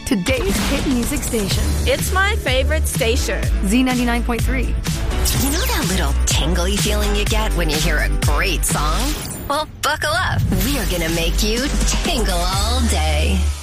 today's hit music station. It's my favorite station. Z99.3. You know that little tingly feeling you get when you hear a great song? Well, buckle up. We're going to make you tingle all day.